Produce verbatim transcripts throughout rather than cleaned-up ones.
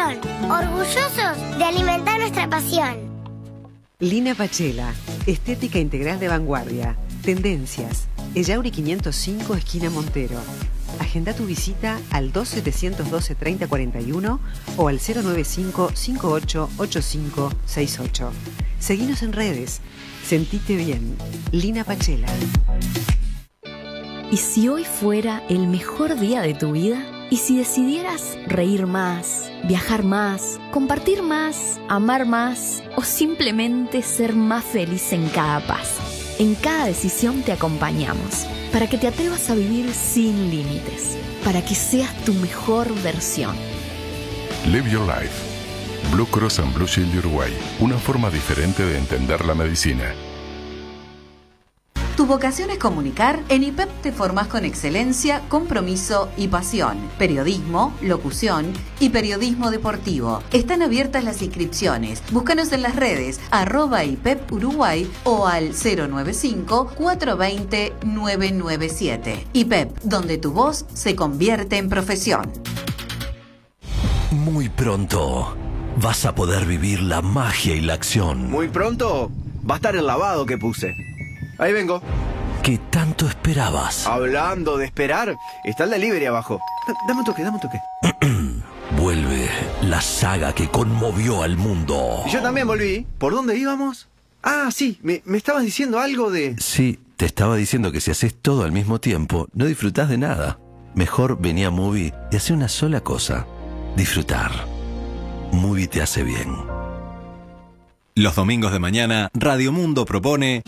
alimentación, orgullosos de alimentar nuestra pasión. Lina Pachela, estética integral de vanguardia, tendencias, Ellauri quinientos cinco, esquina Montero. Agenda tu visita al dos setecientos doce treinta cuarenta y uno o al cero nueve cinco cinco ocho ocho cinco seis ocho. Seguinos en redes. Sentite bien. Lina Pachela. ¿Y si hoy fuera el mejor día de tu vida? ¿Y si decidieras reír más, viajar más, compartir más, amar más o simplemente ser más feliz en cada paso? En cada decisión te acompañamos para que te atrevas a vivir sin límites, para que seas tu mejor versión. Live Your Life. Blue Cross and Blue Shield Uruguay. Una forma diferente de entender la medicina. Tu vocación es comunicar. En I P E P te formás con excelencia, compromiso y pasión. Periodismo, locución y periodismo deportivo. Están abiertas las inscripciones. Búscanos en las redes arroba I P E P Uruguay o al cero nueve cinco cuatro dos cero nueve nueve siete. I P E P, donde tu voz se convierte en profesión. Muy pronto vas a poder vivir la magia y la acción. Muy pronto va a estar el lavado que puse. Ahí vengo. ¿Qué tanto esperabas? Hablando de esperar, está el delivery abajo. D- dame un toque, dame un toque. Vuelve la saga que conmovió al mundo. Y yo también volví. ¿Por dónde íbamos? Ah, sí, me, me estabas diciendo algo de... Sí, te estaba diciendo que si haces todo al mismo tiempo, no disfrutás de nada. Mejor vení a Movie y hace una sola cosa. Disfrutar. Movie te hace bien. Los domingos de mañana, Radio Mundo propone...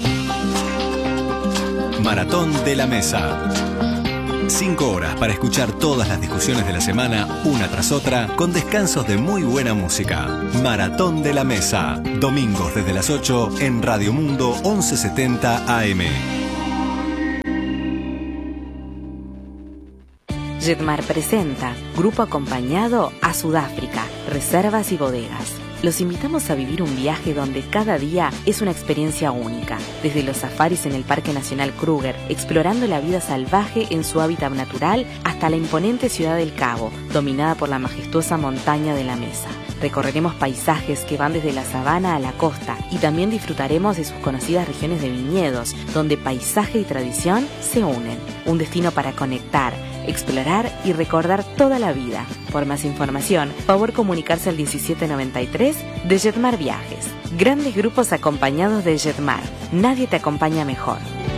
Maratón de la Mesa. Cinco horas para escuchar todas las discusiones de la semana, una tras otra, con descansos de muy buena música. Maratón de la Mesa. Domingos desde las ocho en Radio Mundo once setenta A M. Jetmar presenta Grupo Acompañado a Sudáfrica, Reservas y Bodegas. Los invitamos a vivir un viaje donde cada día es una experiencia única. Desde los safaris en el Parque Nacional Kruger, explorando la vida salvaje en su hábitat natural, hasta la imponente ciudad del Cabo, dominada por la majestuosa montaña de la Mesa. Recorreremos paisajes que van desde la sabana a la costa y también disfrutaremos de sus conocidas regiones de viñedos, donde paisaje y tradición se unen. Un destino para conectar, explorar y recordar toda la vida. Por más información, favor comunicarse al diecisiete noventa y tres de Jetmar Viajes. Grandes grupos acompañados de Jetmar. Nadie te acompaña mejor.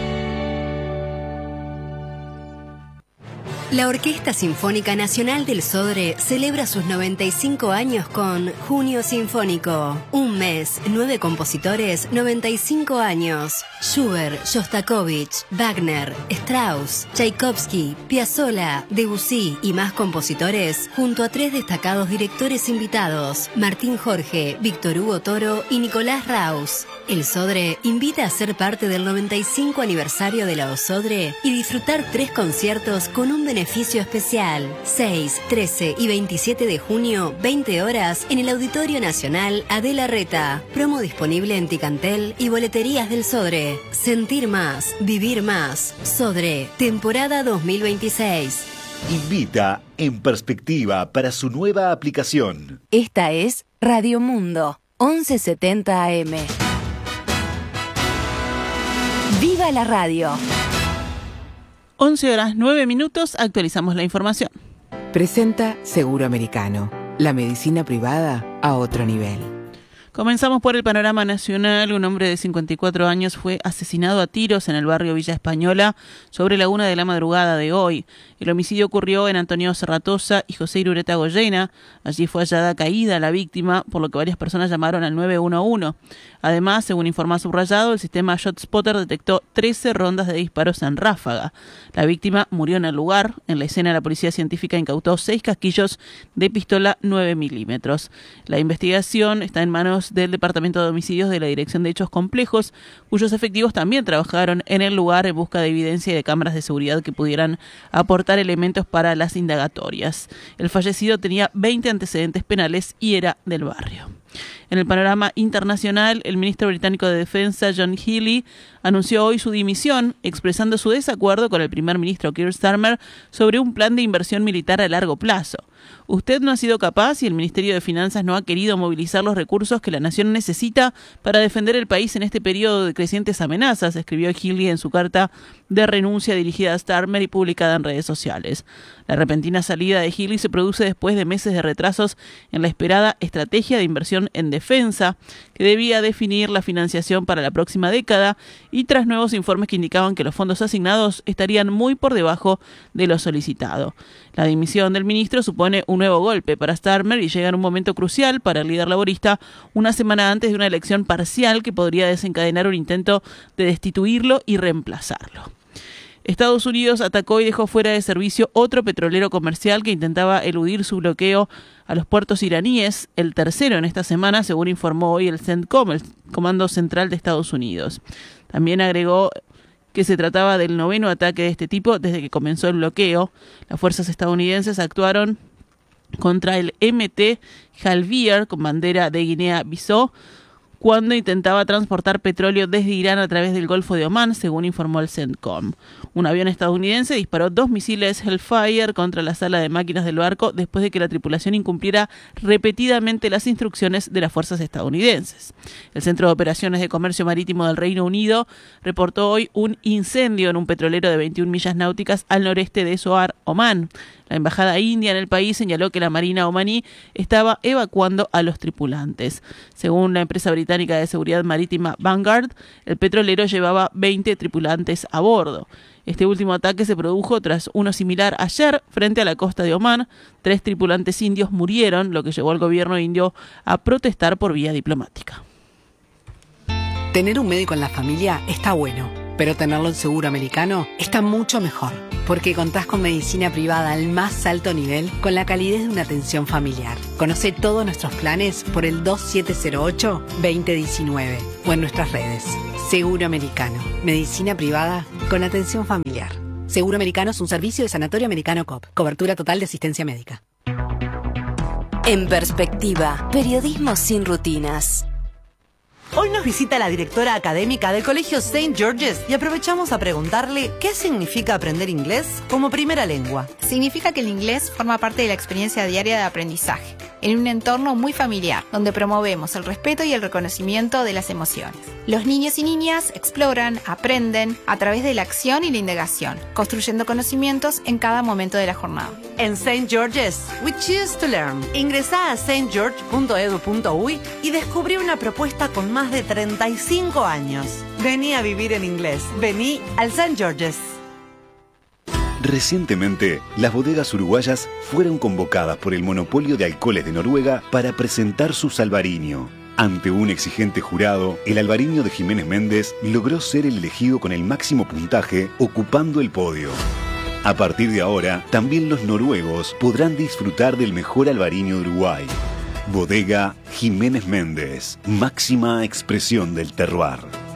La Orquesta Sinfónica Nacional del Sodre celebra sus noventa y cinco años con Junio Sinfónico. Un mes, nueve compositores, noventa y cinco años. Schubert, Shostakovich, Wagner, Strauss, Tchaikovsky, Piazzolla, Debussy y más compositores, junto a tres destacados directores invitados, Martín Jorge, Víctor Hugo Toro y Nicolás Raus. El Sodre invita a ser parte del noventa y cinco aniversario de la OSodre y disfrutar tres conciertos con un beneficio especial. seis, trece y veintisiete de junio, veinte horas, en el Auditorio Nacional Adela Reta. Promo disponible en Ticantel y boleterías del Sodre. Sentir más, vivir más. Sodre, temporada dos mil veintiséis. Invita En Perspectiva para su nueva aplicación. Esta es Radio Mundo, once setenta A M. ¡Viva la radio! once horas nueve minutos, actualizamos la información. Presenta Seguro Americano, la medicina privada a otro nivel. Comenzamos por el panorama nacional. Un hombre de cincuenta y cuatro años fue asesinado a tiros en el barrio Villa Española sobre la una de la madrugada de hoy. El homicidio ocurrió en Antonio Serratosa y José Irureta Goyena. Allí fue hallada caída la víctima, por lo que varias personas llamaron al nueve uno uno. Además, según informa Subrayado, el sistema ShotSpotter detectó trece rondas de disparos en ráfaga. La víctima murió en el lugar. En la escena, la policía científica incautó seis casquillos de pistola nueve milímetros. La investigación está en manos del Departamento de Homicidios de la Dirección de Hechos Complejos, cuyos efectivos también trabajaron en el lugar en busca de evidencia y de cámaras de seguridad que pudieran aportar elementos para las indagatorias. El fallecido tenía veinte antecedentes penales y era del barrio. En el panorama internacional, el ministro británico de Defensa, John Healey, anunció hoy su dimisión, expresando su desacuerdo con el primer ministro Keir Starmer sobre un plan de inversión militar a largo plazo. Usted no ha sido capaz y el Ministerio de Finanzas no ha querido movilizar los recursos que la nación necesita para defender el país en este periodo de crecientes amenazas, escribió Healey en su carta de renuncia dirigida a Starmer y publicada en redes sociales. La repentina salida de Healey se produce después de meses de retrasos en la esperada estrategia de inversión en defensa, que debía definir la financiación para la próxima década, y tras nuevos informes que indicaban que los fondos asignados estarían muy por debajo de lo solicitado. La dimisión del ministro supone un nuevo golpe para Starmer y llega en un momento crucial para el líder laborista, una semana antes de una elección parcial que podría desencadenar un intento de destituirlo y reemplazarlo. Estados Unidos atacó y dejó fuera de servicio otro petrolero comercial que intentaba eludir su bloqueo a los puertos iraníes, el tercero en esta semana, según informó hoy el CENTCOM, el Comando Central de Estados Unidos. También agregó que se trataba del noveno ataque de este tipo desde que comenzó el bloqueo. Las fuerzas estadounidenses actuaron contra el M T Halbier, con bandera de Guinea-Bissau, cuando intentaba transportar petróleo desde Irán a través del Golfo de Omán, según informó el CENTCOM. Un avión estadounidense disparó dos misiles Hellfire contra la sala de máquinas del barco después de que la tripulación incumpliera repetidamente las instrucciones de las fuerzas estadounidenses. El Centro de Operaciones de Comercio Marítimo del Reino Unido reportó hoy un incendio en un petrolero de veintiuna millas náuticas al noreste de Soar, Omán. La embajada india en el país señaló que la marina omaní estaba evacuando a los tripulantes. Según la empresa británica de seguridad marítima Vanguard, el petrolero llevaba veinte tripulantes a bordo. Este último ataque se produjo tras uno similar ayer frente a la costa de Omán. Tres tripulantes indios murieron, lo que llevó al gobierno indio a protestar por vía diplomática. Tener un médico en la familia está bueno, pero tenerlo en Seguro Americano está mucho mejor, porque contás con medicina privada al más alto nivel con la calidez de una atención familiar. Conoce todos nuestros planes por el dos siete cero ocho, dos cero uno nueve o en nuestras redes. Seguro Americano, medicina privada con atención familiar. Seguro Americano es un servicio de Sanatorio Americano C O P. Cobertura total de asistencia médica. En Perspectiva, periodismo sin rutinas. Hoy nos visita la directora académica del Colegio Saint George's y aprovechamos a preguntarle qué significa aprender inglés como primera lengua. Significa que el inglés forma parte de la experiencia diaria de aprendizaje, en un entorno muy familiar, donde promovemos el respeto y el reconocimiento de las emociones. Los niños y niñas exploran, aprenden a través de la acción y la indagación, construyendo conocimientos en cada momento de la jornada. En Saint George's, we choose to learn. Ingresá a saint george punto edu punto uy y descubrí una propuesta con más de treinta y cinco años. Vení a vivir en inglés. Vení al Saint George's. Recientemente, las bodegas uruguayas fueron convocadas por el Monopolio de Alcoholes de Noruega para presentar su Albariño. Ante un exigente jurado, el Albariño de Jiménez Méndez logró ser el elegido con el máximo puntaje, ocupando el podio. A partir de ahora, también los noruegos podrán disfrutar del mejor albariño de Uruguay. Bodega Jiménez Méndez, máxima expresión del terroir.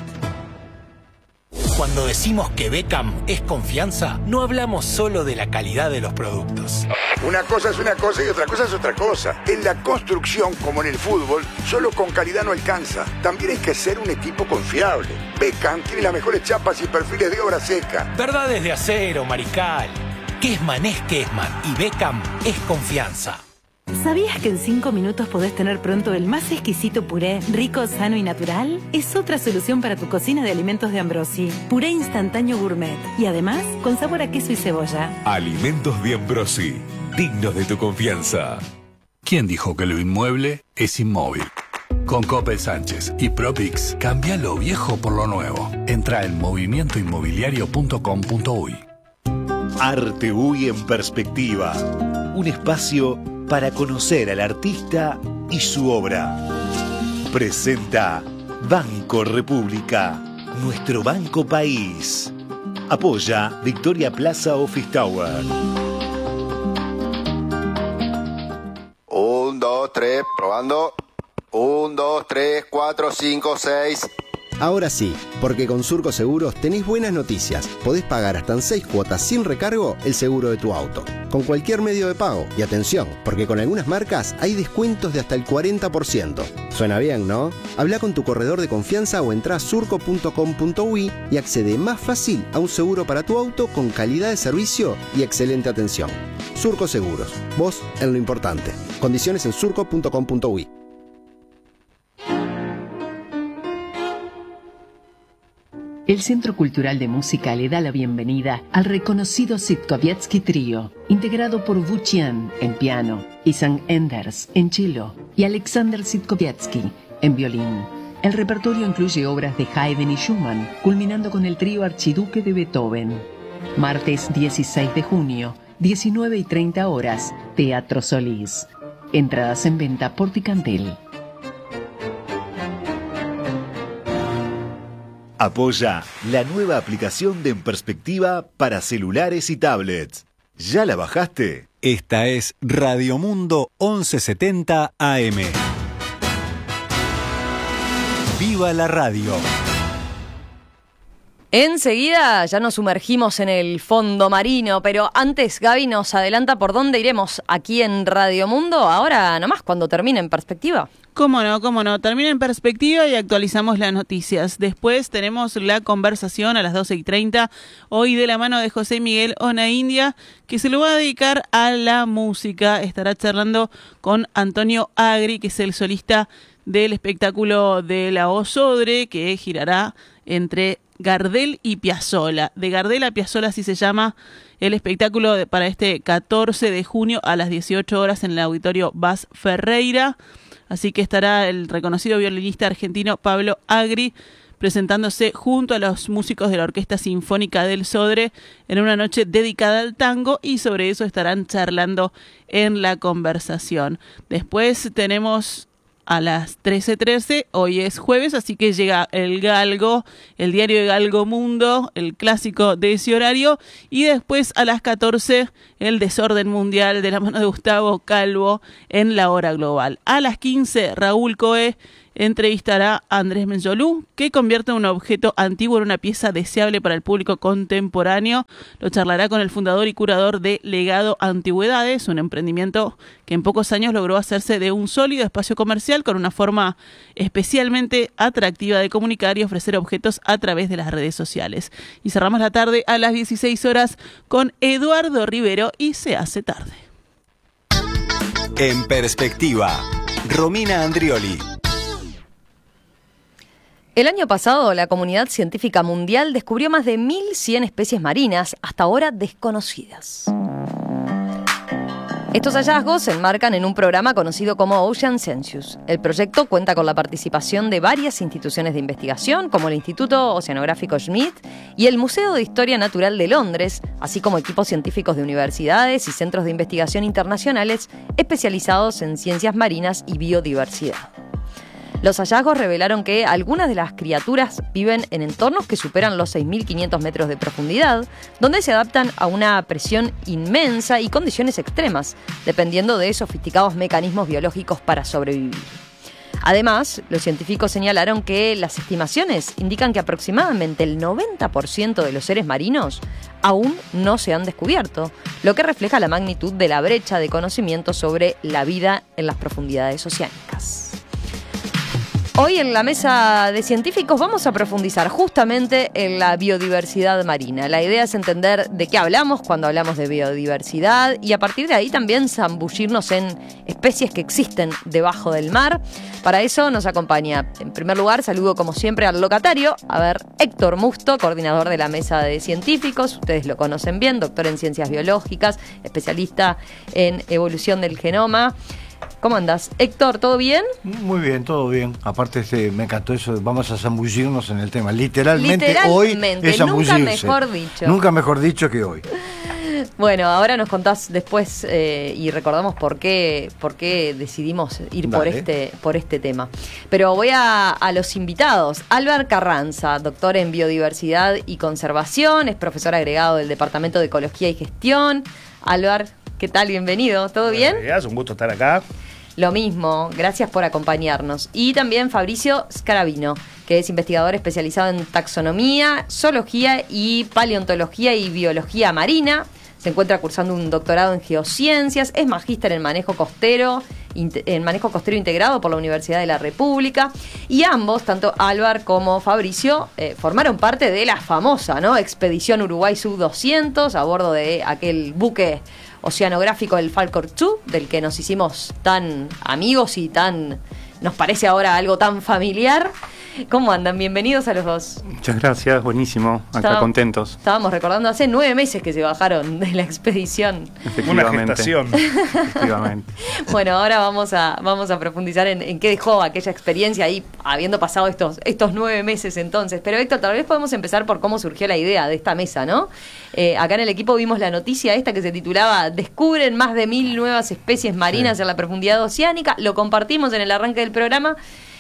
Cuando decimos que Beckham es confianza, no hablamos solo de la calidad de los productos. Una cosa es una cosa y otra cosa es otra cosa. En la construcción, como en el fútbol, solo con calidad no alcanza. También hay que ser un equipo confiable. Beckham tiene las mejores chapas y perfiles de obra seca. Verdades de acero, Marical. Kessman es Kessman y Beckham es confianza. ¿Sabías que en cinco minutos podés tener pronto el más exquisito puré, rico, sano y natural? Es otra solución para tu cocina de alimentos de Ambrosi. Puré instantáneo gourmet y además con sabor a queso y cebolla. Alimentos de Ambrosi, dignos de tu confianza. ¿Quién dijo que lo inmueble es inmóvil? Con Coppel Sánchez y Propix, cambia lo viejo por lo nuevo. Entra en movimiento inmobiliario punto com punto uy. Arte Uy en Perspectiva. Un espacio para conocer al artista y su obra. Presenta Banco República, nuestro banco país. Apoya Victoria Plaza Office Tower. Un, dos, tres, probando. Un, dos, tres, cuatro, cinco, seis. Ahora sí, porque con Surco Seguros tenéis buenas noticias. Podés pagar hasta en seis cuotas sin recargo el seguro de tu auto, con cualquier medio de pago. Y atención, porque con algunas marcas hay descuentos de hasta el cuarenta por ciento. Suena bien, ¿no? Habla con tu corredor de confianza o entrá a surco punto com punto uy y accede más fácil a un seguro para tu auto con calidad de servicio y excelente atención. Surco Seguros, vos en lo importante. Condiciones en surco punto com punto uy. El Centro Cultural de Música le da la bienvenida al reconocido Sitkowiecki Trío, integrado por Wu Qian en piano, Isan Enders en cello y Alexander Sitkowiecki en violín. El repertorio incluye obras de Haydn y Schumann, culminando con el trío Archiduque de Beethoven. Martes dieciséis de junio, diecinueve y treinta horas, Teatro Solís. Entradas en venta por Ticantel. Apoya la nueva aplicación de En Perspectiva para celulares y tablets. ¿Ya la bajaste? Esta es Radio Mundo once setenta A M. ¡Viva la radio! Enseguida ya nos sumergimos en el fondo marino, pero antes Gaby nos adelanta por dónde iremos aquí en Radio Mundo, ahora nomás cuando termine En Perspectiva. Cómo no, cómo no. Termina En Perspectiva y actualizamos las noticias. Después tenemos la conversación a las doce y treinta, hoy de la mano de José Miguel Onaindia, que se lo va a dedicar a la música. Estará charlando con Antonio Agri, que es el solista del espectáculo de la Osodre, que girará entre Gardel y Piazzolla. De Gardel a Piazzolla así se llama el espectáculo de, para este catorce de junio a las dieciocho horas en el Auditorio Bas Ferreira. Así que estará el reconocido violinista argentino Pablo Agri presentándose junto a los músicos de la Orquesta Sinfónica del Sodre en una noche dedicada al tango, y sobre eso estarán charlando en la conversación. Después tenemos a las trece trece, hoy es jueves, así que llega el Galgo, el diario de Galgo Mundo, el clásico de ese horario, y después a las catorce el Desorden Mundial de la mano de Gustavo Calvo en La Hora Global. A las quince Raúl Coe entrevistará a Andrés Menjolú, que convierte un objeto antiguo en una pieza deseable para el público contemporáneo. Lo charlará con el fundador y curador de Legado Antigüedades, un emprendimiento que en pocos años logró hacerse de un sólido espacio comercial con una forma especialmente atractiva de comunicar y ofrecer objetos a través de las redes sociales. Y cerramos la tarde a las dieciséis horas con Eduardo Rivero y Se hace tarde. En Perspectiva, Romina Andrioli. El año pasado, la comunidad científica mundial descubrió más de mil cien especies marinas, hasta ahora desconocidas. Estos hallazgos se enmarcan en un programa conocido como Ocean Census. El proyecto cuenta con la participación de varias instituciones de investigación, como el Instituto Oceanográfico Schmidt y el Museo de Historia Natural de Londres, así como equipos científicos de universidades y centros de investigación internacionales especializados en ciencias marinas y biodiversidad. Los hallazgos revelaron que algunas de las criaturas viven en entornos que superan los seis mil quinientos metros de profundidad, donde se adaptan a una presión inmensa y condiciones extremas, dependiendo de sofisticados mecanismos biológicos para sobrevivir. Además, los científicos señalaron que las estimaciones indican que aproximadamente el noventa por ciento de los seres marinos aún no se han descubierto, lo que refleja la magnitud de la brecha de conocimiento sobre la vida en las profundidades oceánicas. Hoy en la mesa de científicos vamos a profundizar justamente en la biodiversidad marina. La idea es entender de qué hablamos cuando hablamos de biodiversidad y a partir de ahí también zambullirnos en especies que existen debajo del mar. Para eso nos acompaña, en primer lugar, saludo como siempre al locatario, a ver, Héctor Musto, coordinador de la mesa de científicos. Ustedes lo conocen bien, doctor en ciencias biológicas, especialista en evolución del genoma. ¿Cómo andás? Héctor, ¿todo bien? Muy bien, todo bien. Aparte, este, me encantó eso de vamos a zambullirnos en el tema. Literalmente, Literalmente hoy es zambullirse. Nunca mejor dicho. Nunca mejor dicho que hoy. Bueno, ahora nos contás después eh, y recordamos por qué, por qué decidimos ir por este, por este tema. Pero voy a, a los invitados. Álvar Carranza, doctor en biodiversidad y conservación, es profesor agregado del Departamento de Ecología y Gestión. Álvar, ¿qué tal? Bienvenido, ¿todo bien? Buenos días, un gusto estar acá. Lo mismo, gracias por acompañarnos. Y también Fabricio Scarabino, que es investigador especializado en taxonomía, zoología y paleontología y biología marina. Se encuentra cursando un doctorado en geociencias, es magíster en manejo costero, en manejo costero integrado por la Universidad de la República. Y ambos, tanto Álvar como Fabricio, eh, formaron parte de la famosa, ¿no?, Expedición Uruguay Sub doscientos a bordo de aquel buque oceanográfico, el Falcor dos, del que nos hicimos tan amigos y tan nos parece ahora algo tan familiar. ¿Cómo andan? Bienvenidos a los dos. Muchas gracias, buenísimo, acá Estábamos, contentos. Estábamos recordando hace nueve meses que se bajaron de la expedición. Una gestación. Efectivamente. Bueno, ahora vamos a vamos a profundizar en, en qué dejó aquella experiencia ahí, habiendo pasado estos estos nueve meses entonces. Pero Héctor, tal vez podemos empezar por cómo surgió la idea de esta mesa, ¿no? Eh, acá en el equipo vimos la noticia esta que se titulaba "Descubren más de mil nuevas especies marinas sí. en la profundidad oceánica". Lo compartimos en el arranque del programa.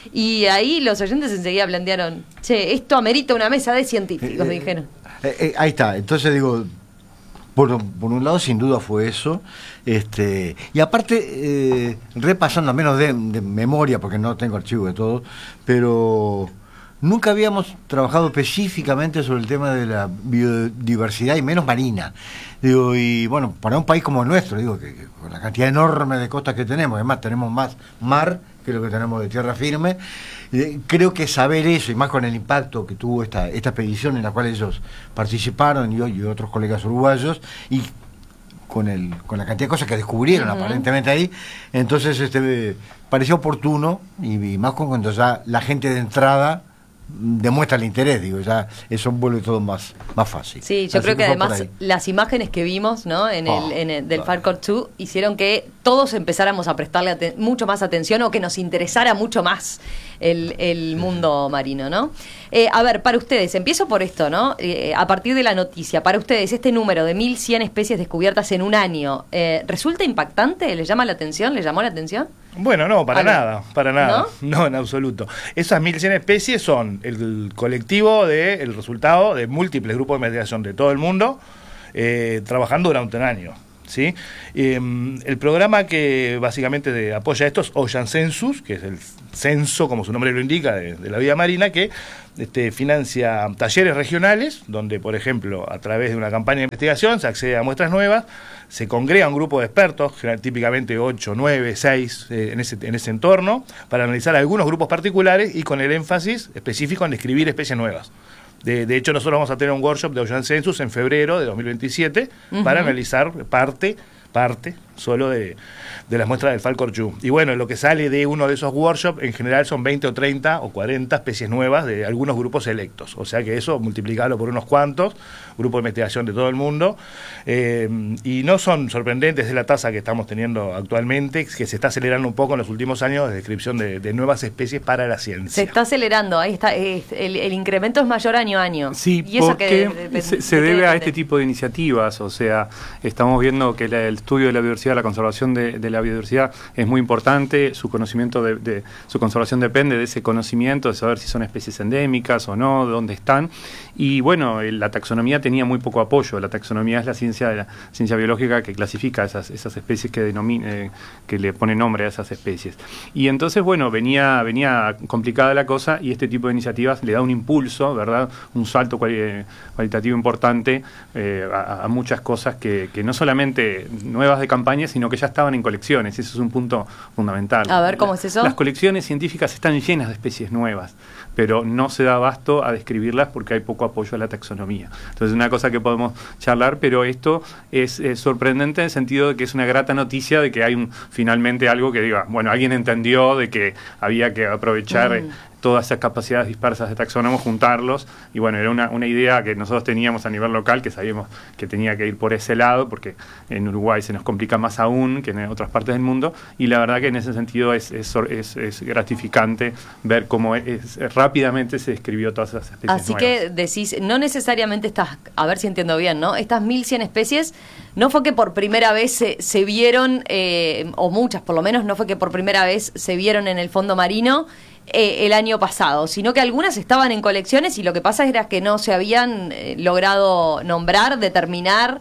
Y ahí los oyentes enseguida plantearon, che, esto amerita una mesa de científicos, eh, dijeron. Eh, eh, ahí está, entonces digo, por, por un lado sin duda fue eso, este y aparte, eh, repasando, a menos de, de memoria, porque no tengo archivo de todo, pero nunca habíamos trabajado específicamente sobre el tema de la biodiversidad y menos marina. Digo, y bueno, para un país como el nuestro, digo, que, que con la cantidad enorme de costas que tenemos, además tenemos más mar que lo que tenemos de tierra firme, eh, creo que saber eso, y más con el impacto que tuvo esta esta expedición en la cual ellos participaron, y, y otros colegas uruguayos, y con el con la cantidad de cosas que descubrieron uh-huh. aparentemente ahí, entonces este pareció oportuno, y, y más cuando ya la gente de entrada demuestra el interés, digo, ya eso vuelve todo más, más fácil. Sí, yo Así creo que, que además las imágenes que vimos, ¿no?, en oh, el, en el del claro. Falcor dos hicieron que todos empezáramos a prestarle aten- mucho más atención, o que nos interesara mucho más el, el mundo marino, ¿no? Eh, a ver, para ustedes, empiezo por esto, ¿no? Eh, a partir de la noticia, para ustedes, este número de mil cien especies descubiertas en un año, eh, ¿resulta impactante? ¿Les llama la atención? ¿Les llamó la atención? Bueno, no, para ¿Algo? nada, para nada. ¿No? ¿No? En absoluto. Esas mil cien especies son el colectivo del de, resultado de múltiples grupos de investigación de todo el mundo, eh, trabajando durante un año. ¿Sí? Eh, el programa que básicamente de, apoya esto es Ocean Census, que es el censo, como su nombre lo indica, de, de la vida marina, que este, financia talleres regionales, donde, por ejemplo, a través de una campaña de investigación se accede a muestras nuevas, se congrega un grupo de expertos, típicamente ocho, nueve, seis, eh, en, ese, en ese entorno, para analizar algunos grupos particulares y con el énfasis específico en describir especies nuevas. De, de hecho, nosotros vamos a tener un workshop de Ocean Census en febrero de dos mil veintisiete uh-huh. para analizar parte, parte solo de, de las muestras del Falcor dos. Y bueno, lo que sale de uno de esos workshops en general son veinte o treinta o cuarenta especies nuevas de algunos grupos selectos. O sea que eso, multiplicarlo por unos cuantos, grupos de investigación de todo el mundo. Eh, y no son sorprendentes de la tasa que estamos teniendo actualmente, que se está acelerando un poco en los últimos años de descripción de, de nuevas especies para la ciencia. Se está acelerando, ahí está, el, el incremento es mayor año a año. Sí, ¿Y eso porque que de, de, se, de, se de debe qué a depende? este tipo de iniciativas, o sea, estamos viendo que la, el estudio de la biodiversidad, la conservación de, de la biodiversidad es muy importante, su conocimiento de, de su conservación depende de ese conocimiento, de saber si son especies endémicas o no, de dónde están, y bueno, la taxonomía tenía muy poco apoyo. La taxonomía es la ciencia de la ciencia biológica que clasifica esas, esas especies, que denomina, eh, que le pone nombre a esas especies, y entonces bueno, venía, venía complicada la cosa, y este tipo de iniciativas le da un impulso, ¿verdad?, un salto cuali- cualitativo importante eh, a, a muchas cosas que, que no solamente nuevas de campaña, sino que ya estaban en colecciones. Eso es un punto fundamental. A ver, ¿cómo es eso? Las colecciones científicas están llenas de especies nuevas, pero no se da abasto a describirlas porque hay poco apoyo a la taxonomía. Entonces, una cosa que podemos charlar, pero esto es, es sorprendente en el sentido de que es una grata noticia de que hay un, finalmente algo que diga, bueno, alguien entendió de que había que aprovechar mm. todas esas capacidades dispersas de taxónomos, juntarlos, y bueno, era una, una idea que nosotros teníamos a nivel local, que sabíamos que tenía que ir por ese lado, porque en Uruguay se nos complica más aún que en otras partes del mundo, y la verdad que en ese sentido es, es, es, es gratificante ver cómo es, es, rápidamente se describió todas esas especies Así nuevas. que decís, no necesariamente estas, a ver si entiendo bien, ¿no? Estas mil cien especies, no fue que por primera vez se, se vieron, eh, o muchas por lo menos, no fue que por primera vez se vieron en el fondo marino Eh, el año pasado, sino que algunas estaban en colecciones y lo que pasa era que no se habían eh, logrado nombrar, determinar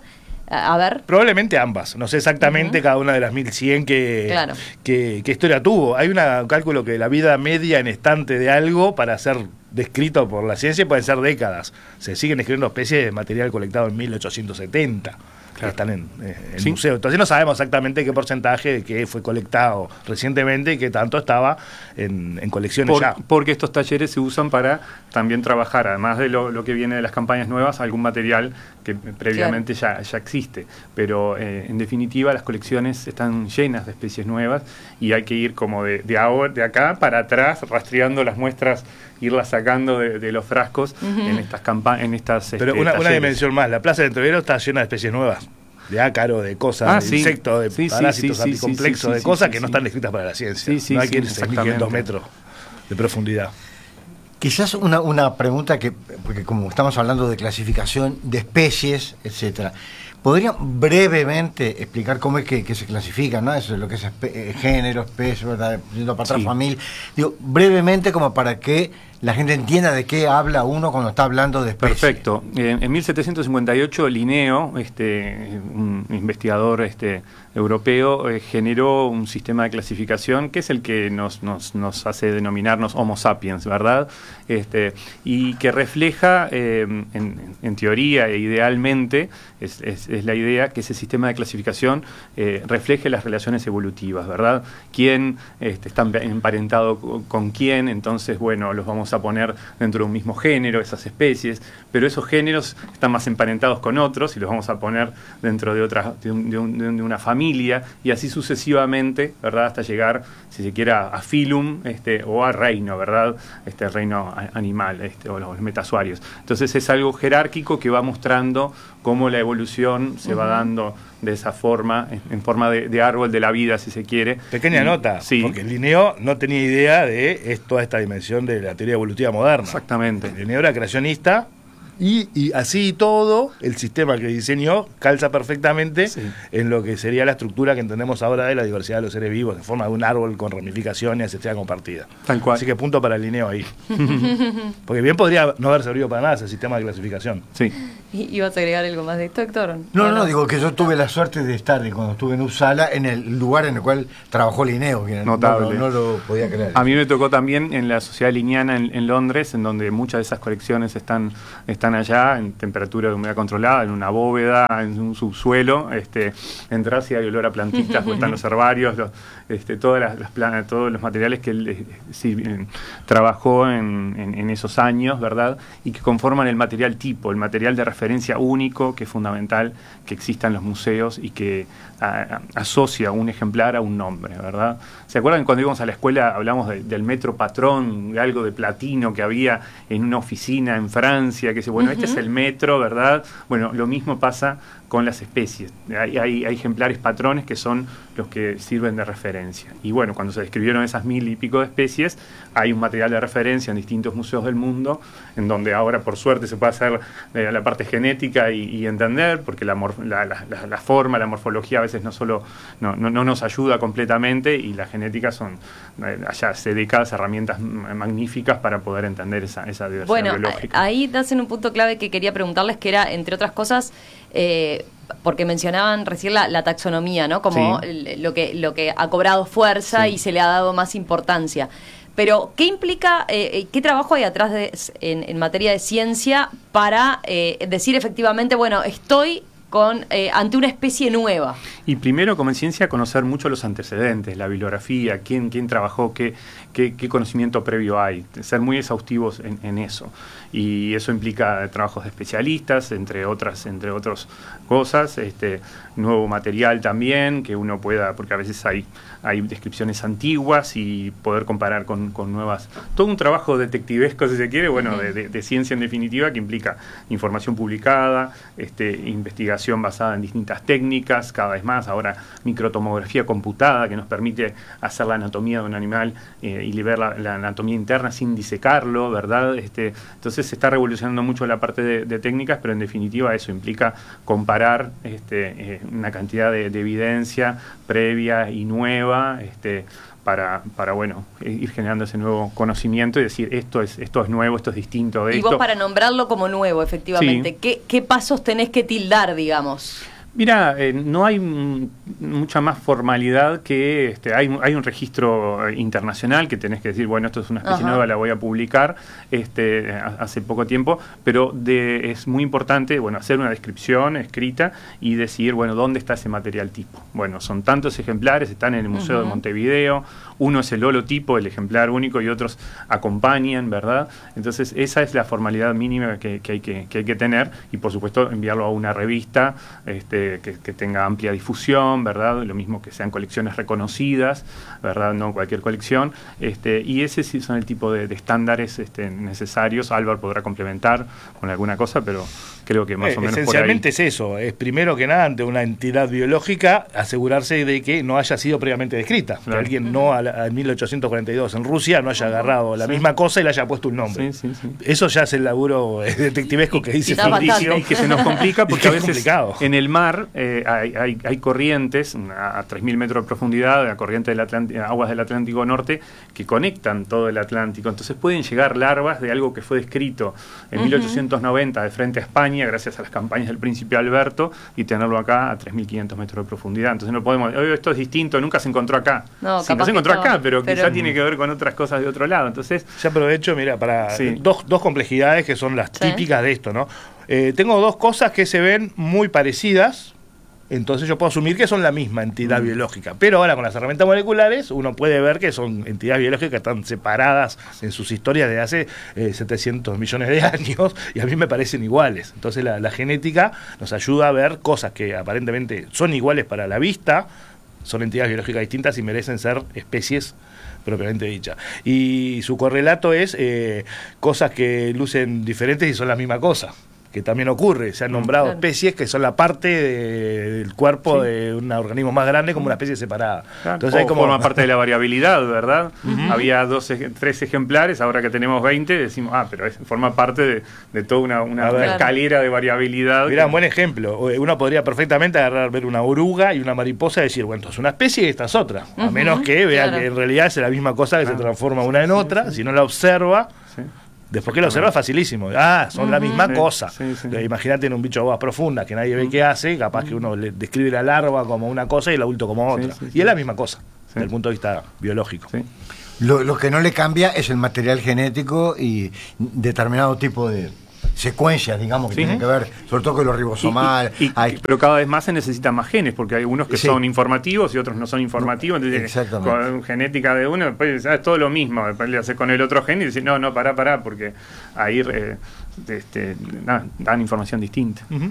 A, a ver. Probablemente ambas. No sé exactamente uh-huh. cada una de las mil cien que, claro. que, que historia tuvo. Hay una, un cálculo que la vida media en estante de algo para ser descrito por la ciencia pueden ser décadas. Se siguen escribiendo especies de material colectado en mil ochocientos setenta. Claro. Que están en el eh, ¿Sí? museo. Entonces no sabemos exactamente qué porcentaje de qué fue colectado recientemente y qué tanto estaba en, en colecciones Por, ya. Porque estos talleres se usan para también trabajar, además de lo, lo que viene de las campañas nuevas, algún material que previamente claro. ya, ya existe. Pero eh, en definitiva las colecciones están llenas de especies nuevas y hay que ir como de, de, ahora, de acá para atrás, rastreando las muestras, irlas sacando de, de los frascos uh-huh. en estas campañas. En estas, Pero este, una, una dimensión más, la Plaza de Entreveros está llena de especies nuevas. De ácaro, de cosas, ah, de sí. insectos, de sí, parásitos, sí, sí, anticomplexos, sí, sí, de sí, cosas sí, que sí. no están descritas para la ciencia. Sí, sí, no hay que ir sí, seis mil quinientos metros de profundidad. Quizás una, una pregunta que, porque como estamos hablando de clasificación de especies, etcétera, ¿podrían brevemente explicar cómo es que, que se clasifican, ¿no? Eso es lo que es espe- género, especie, ¿verdad? Yendo para atrás, sí. familia. Digo, brevemente como para que la gente entienda de qué habla uno cuando está hablando de especies. Perfecto. En, en mil setecientos cincuenta y ocho, Linneo, este, un investigador este, europeo, eh, generó un sistema de clasificación que es el que nos, nos, nos hace denominarnos Homo sapiens, ¿verdad? Este, y que refleja, eh, en, en teoría e idealmente, es, es, es la idea que ese sistema de clasificación eh, refleje las relaciones evolutivas, ¿verdad? ¿Quién este, está emparentado con, con quién? Entonces, bueno, los vamos a poner dentro de un mismo género, esas especies, pero esos géneros están más emparentados con otros y los vamos a poner dentro de, otra, de, un, de, un, de una familia y así sucesivamente, ¿verdad? Hasta llegar, si se quiere, a filum este, o a reino, ¿verdad? Este reino animal este, o los metasuarios. Entonces es algo jerárquico que va mostrando cómo la evolución se uh-huh. va dando de esa forma, en, en forma de, de árbol de la vida, si se quiere. Pequeña y, nota, sí. porque Linneo no tenía idea de es, toda esta dimensión de la teoría evolutiva moderna. Exactamente. Linneo era creacionista y, y así y todo, el sistema que diseñó calza perfectamente sí. en lo que sería la estructura que entendemos ahora de la diversidad de los seres vivos, en forma de un árbol con ramificaciones, etcétera, compartida. Tal cual. Así que punto para Linneo ahí. Porque bien podría no haber servido para nada ese sistema de clasificación. Sí. ¿Ibas a agregar algo más de esto, Héctor? No, no, no, digo que yo tuve la suerte de estar cuando estuve en Uppsala en el lugar en el cual trabajó Linneo, que notable. No, no, no lo podía creer. A mí me tocó también en la Sociedad Linneana en, en Londres, en donde muchas de esas colecciones están, están allá en temperatura de humedad controlada, en una bóveda, en un subsuelo, este, entras y hay olor a plantitas, porque están los herbarios, los, este, todas las, las planas, todos los materiales que él eh, sí, eh, trabajó en, en, en esos años, ¿verdad? Y que conforman el material tipo, el material de referencia único, que es fundamental que exista en los museos y que a, a, asocia un ejemplar a un nombre, ¿verdad? ¿Se acuerdan cuando íbamos a la escuela hablamos de, del metro patrón, de algo de platino que había en una oficina en Francia, que dice, bueno, uh-huh. este es el metro, ¿verdad? Bueno, lo mismo pasa con las especies. Hay, hay, hay ejemplares patrones que son los que sirven de referencia. Y bueno, cuando se describieron esas mil y pico de especies, hay un material de referencia en distintos museos del mundo, en donde ahora, por suerte, se puede hacer eh, la parte genética y, y entender, porque la, la, la, la forma, la morfología a veces no solo no, no, no nos ayuda completamente, y la genética son, eh, allá hace décadas, herramientas magníficas para poder entender esa, esa diversidad bueno, biológica. Ahí das en un punto clave que quería preguntarles, que era, entre otras cosas, eh, porque mencionaban recién la, la taxonomía, ¿no? Como sí. lo que lo que ha cobrado fuerza sí. y se le ha dado más importancia. Pero, ¿qué implica, eh, qué trabajo hay atrás de, en, en materia de ciencia para eh, decir efectivamente, bueno, estoy con eh, ante una especie nueva? Y primero, como en ciencia, conocer mucho los antecedentes, la bibliografía, quién, quién trabajó, qué, qué, qué conocimiento previo hay, ser muy exhaustivos en, en eso. Y eso implica trabajos de especialistas, entre otras, entre otras cosas, este, nuevo material también, que uno pueda, porque a veces hay, hay descripciones antiguas y poder comparar con, con nuevas. Todo un trabajo detectivesco, si se quiere, bueno, uh-huh. de, de, de ciencia en definitiva, que implica información publicada, este, investigación basada en distintas técnicas, cada vez más, ahora microtomografía computada, que nos permite hacer la anatomía de un animal eh, y ver la, la anatomía interna sin disecarlo, ¿verdad? Este, entonces se está revolucionando mucho la parte de, de técnicas, pero en definitiva eso implica comparar este, eh, una cantidad de, de evidencia previa y nueva, este, para, para bueno, ir generando ese nuevo conocimiento y decir esto es, esto es nuevo, esto es distinto de y esto. Y vos, para nombrarlo como nuevo, efectivamente, sí. ¿qué, ¿qué pasos tenés que tildar, digamos? Mira, eh, no hay m- mucha más formalidad que este, hay, hay un registro internacional que tenés que decir, bueno, esto es una especie Ajá. nueva, la voy a publicar este, a- hace poco tiempo, pero de, es muy importante, bueno, hacer una descripción escrita y decir, bueno, ¿dónde está ese material tipo? Bueno, son tantos ejemplares, están en el Museo Ujú. de Montevideo, uno es el holotipo, el ejemplar único, y otros acompañan, ¿verdad? Entonces, esa es la formalidad mínima que, que, hay, que, que hay que tener, y por supuesto enviarlo a una revista este, que, que tenga amplia difusión, ¿verdad? Lo mismo que sean colecciones reconocidas, ¿verdad? No cualquier colección, este, y ese sí son el tipo de, de estándares este, necesarios. Álvaro podrá complementar con alguna cosa, pero creo que más Eh, o menos esencialmente por ahí. es eso, es primero que nada ante una entidad biológica asegurarse de que no haya sido previamente descrita, Claro. que alguien no a, la- a mil ochocientos cuarenta y dos en Rusia no haya agarrado la Sí. misma cosa y le haya puesto un nombre. Sí, sí, sí. Eso ya es el laburo eh, detectivesco que dice está Fabricio. Y que se nos complica Y porque que a es veces complicado. en el mar eh, hay, hay, hay corrientes a, a tres mil metros de profundidad, la corriente del Atlántico, aguas del Atlántico Norte, que conectan todo el Atlántico. Entonces pueden llegar larvas de algo que fue descrito en Ujú. mil ochocientos noventa de frente a España, gracias a las campañas del príncipe Alberto, y tenerlo acá a tres mil quinientos metros de profundidad. Entonces no podemos, "Oye, esto es distinto, nunca se encontró acá". No, Sí, capaz no se que encontró estaba- acá, pero, pero- quizá tiene que ver con otras cosas de otro lado. Entonces, Ya aprovecho, mira, para Sí. dos, dos complejidades que son las Sí. típicas de esto, ¿no? Eh, tengo dos cosas que se ven muy parecidas, entonces yo puedo asumir que son la misma entidad Mm. biológica. Pero ahora con las herramientas moleculares uno puede ver que son entidades biológicas que están separadas en sus historias de hace eh, setecientos millones de años y a mí me parecen iguales. Entonces la, la genética nos ayuda a ver cosas que aparentemente son iguales para la vista, son entidades biológicas distintas y merecen ser especies propiamente dicha. Y su correlato es eh, cosas que lucen diferentes y son la misma cosa, que también ocurre. Se han nombrado Claro. especies que son la parte de- del cuerpo Sí. de un organismo más grande como una especie separada. claro, Entonces hay o como forma parte de la variabilidad, ¿verdad? Ujú. Había dos, ej- tres ejemplares, ahora que tenemos veinte, decimos, ah, pero es- forma parte de, de toda una, una A ver. escalera de variabilidad. Mirá, que- un buen ejemplo. Uno podría perfectamente agarrar, ver una oruga y una mariposa y decir, bueno, esto es una especie y esta es otra. A Ujú, menos que vea claro. que en realidad es la misma cosa que se Ah, transforma una en otra. Si no la observa, Sí. después que la observa es facilísimo. Ah, son la Ujú. misma Sí, cosa. sí, sí. Eh, Imagínate en un bicho de aguas profundas que nadie ve qué hace, capaz que uno le describe la larva como una cosa y el adulto como Sí, otra. sí, Y sí. es la misma cosa, Sí. desde el punto de vista biológico. Sí. Lo, lo que no le cambia es el material genético y determinado tipo de secuencias, digamos, que Sí. tienen que ver, sobre todo con lo ribosomal. Y- y- hay- pero cada vez más se necesitan más genes, porque hay unos que Sí. son informativos y otros no son informativos. Entonces, Exactamente. con genética de uno, después ah, es todo lo mismo. Después le hace con el otro gen y dice, no, no, pará, pará, porque ahí eh, este, nada, dan información distinta. Ujú.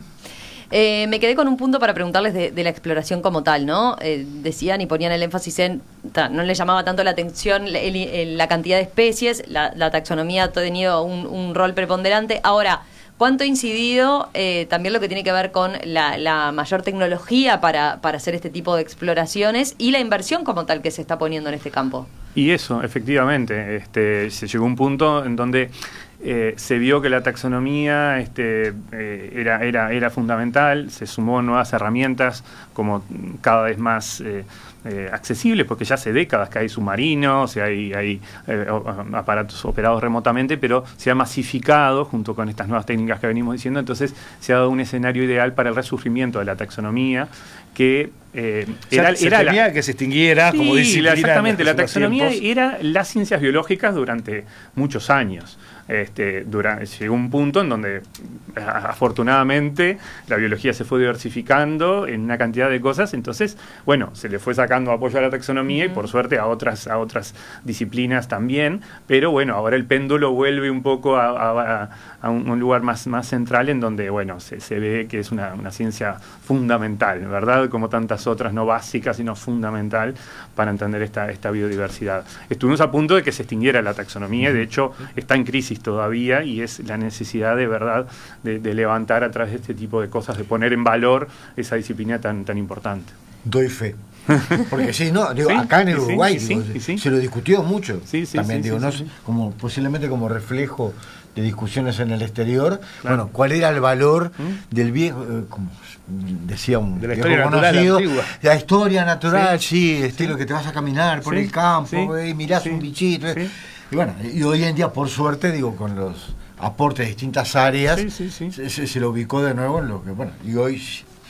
Eh, me quedé con un punto para preguntarles de, de la exploración como tal, ¿no? Eh, decían y ponían el énfasis en, ta, no les llamaba tanto la atención el- el- la cantidad de especies, la, la taxonomía ha tenido un, un rol preponderante. Ahora, ¿cuánto ha incidido eh, también lo que tiene que ver con la, la mayor tecnología para, para hacer este tipo de exploraciones y la inversión como tal que se está poniendo en este campo? Y eso, efectivamente, este, se llegó a un punto en donde eh, se vio que la taxonomía este, eh, era, era, era fundamental, se sumó nuevas herramientas como cada vez más eh, eh, accesibles, porque ya hace décadas que hay submarinos, y hay, hay eh, o- aparatos operados remotamente, pero se ha masificado junto con estas nuevas técnicas que venimos diciendo, entonces se ha dado un escenario ideal para el resurgimiento de la taxonomía, que eh, O sea, era, se era la- temía que se extinguiera como Sí, disciplina la- exactamente, en la los taxonomía tiempos. era las ciencias biológicas durante muchos años. Este, dura- llegó un punto en donde a- afortunadamente la biología se fue diversificando en una cantidad de cosas, entonces, bueno, se le fue sacando apoyo a la taxonomía y por suerte a otras, a otras disciplinas también, pero bueno, ahora el péndulo vuelve un poco a, a- a un, un lugar más, más central en donde, bueno, se, se ve que es una, una ciencia fundamental, ¿verdad? Como tantas otras, no básicas, sino fundamental para entender esta, esta biodiversidad. Estuvimos a punto de que se extinguiera la taxonomía, de hecho está en crisis todavía y es la necesidad de verdad de, de levantar a través de este tipo de cosas, de poner en valor esa disciplina tan, tan importante. Doy fe. Porque sí, no, digo, Sí, acá en el y sí, Uruguay y sí, digo, y sí. se lo discutió mucho. Sí, sí, también sí, digo, sí, no sí, sé, sí. como posiblemente como reflejo de discusiones en el exterior. Bueno, ¿cuál era el valor del viejo, eh, como decía un De la viejo historia natural conocido, antigua. la historia natural, Sí. sí, estilo que te vas a caminar por Sí, el campo, sí, eh, mirás sí, un bichito. eh. sí. Y bueno, y hoy en día, por suerte, digo, con los aportes de distintas áreas, Sí, sí, sí. Se, se- se lo ubicó de nuevo en lo que, bueno, y hoy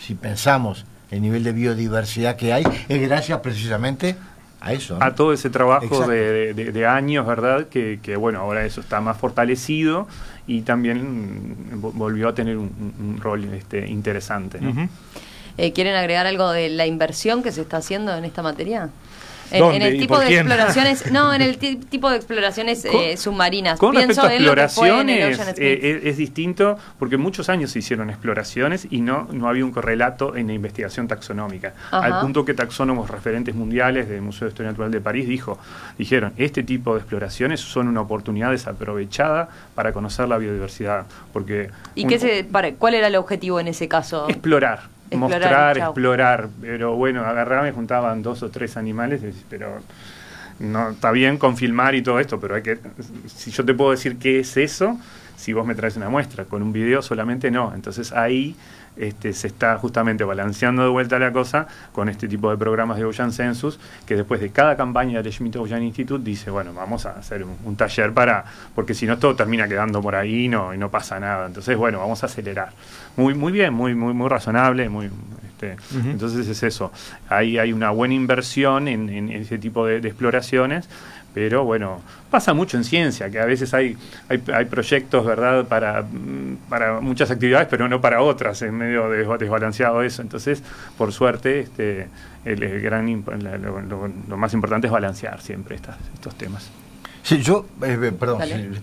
si pensamos el nivel de biodiversidad que hay, es gracias precisamente a eso, ¿no? A todo ese trabajo de, Exacto. de, de años, ¿verdad? Que, que, bueno, ahora eso está más fortalecido y también volvió a tener un, un rol este, interesante, ¿no? Uh-huh. eh, ¿Quieren agregar algo de la inversión que se está haciendo en esta materia? En, ¿Dónde? en el ¿Y tipo por de quién? exploraciones, no, en el t- tipo de exploraciones eh, submarinas. Con Pienso respecto a en lo que fue en el exploraciones, Ocean Smith. eh, es, es distinto porque muchos años se hicieron exploraciones y no, no había un correlato en la investigación taxonómica. Ajá. Al punto que taxónomos referentes mundiales del Museo de Historia Natural de París dijo, dijeron, este tipo de exploraciones son una oportunidad desaprovechada para conocer la biodiversidad. Porque ¿Y un- qué se, para, cuál era el objetivo en ese caso? explorar. Explorar, Mostrar, chau. explorar, pero bueno, agarraba y juntaban dos o tres animales, y decís, pero no está bien con filmar y todo esto, pero hay que, si yo te puedo decir qué es eso, si vos me traes una muestra, con un video solamente no, entonces ahí este, se está justamente balanceando de vuelta la cosa con este tipo de programas de Ocean Census, que después de cada campaña del Schmidt Ocean Institute dice, bueno, vamos a hacer un, un taller para, porque si no todo termina quedando por ahí no, y no pasa nada, entonces bueno, vamos a acelerar. Muy muy bien, muy muy muy razonable, muy este, Ujú. entonces es eso. Ahí hay una buena inversión en, en ese tipo de, de exploraciones, pero bueno, pasa mucho en ciencia, que a veces hay hay, hay proyectos, ¿verdad?, para, para muchas actividades, pero no para otras, es medio des- desbalanceado eso. Entonces, por suerte, este el, el gran imp- la- lo, lo- lo más importante es balancear siempre estas, estos temas. Sí, yo, eh, perdón, Dale. sí,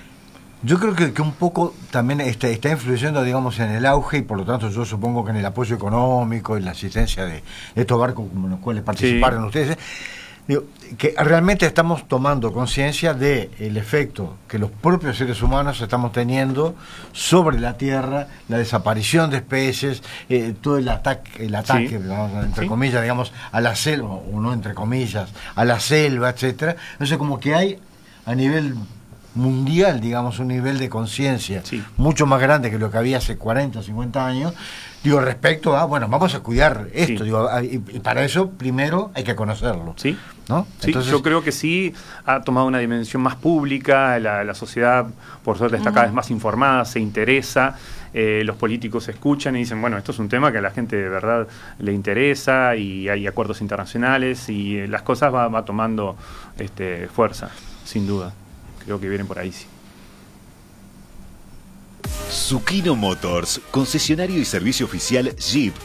yo creo que, que un poco también está, está influyendo, digamos, en el auge y por lo tanto yo supongo que en el apoyo económico, en la asistencia de estos barcos como los cuales participaron Sí. ustedes, digo, que realmente estamos tomando conciencia del efecto que los propios seres humanos estamos teniendo sobre la Tierra, la desaparición de especies, eh, todo el ataque, el ataque Sí. digamos, entre Sí. comillas, digamos, a la selva, o no entre comillas, a la selva, etcétera. Entonces como que hay a nivel mundial, digamos, un nivel de conciencia mucho más grande que lo que había hace cuarenta, cincuenta años, digo, respecto a, bueno, vamos a cuidar esto, Sí. digo, a- y, y para eso primero hay que conocerlo. Sí. ¿No? Sí, Entonces, yo creo que sí ha tomado una dimensión más pública, la, la sociedad por suerte está cada Ujú. vez más informada, se interesa, eh, los políticos escuchan y dicen, bueno, esto es un tema que a la gente de verdad le interesa y hay acuerdos internacionales y eh, las cosas va, va tomando este, fuerza, sin duda. Creo que vienen por ahí, sí. Zucchino Motors, concesionario y servicio oficial Jeep,